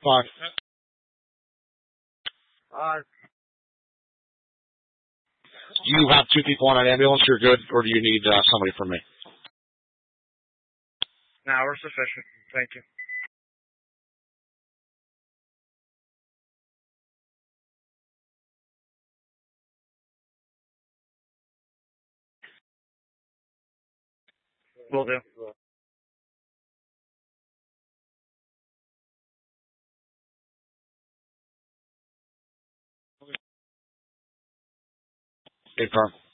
Fine. You have two people on an ambulance. You're good, or do you need somebody from me? No, we're sufficient. Thank you. Will do. Hey, firm.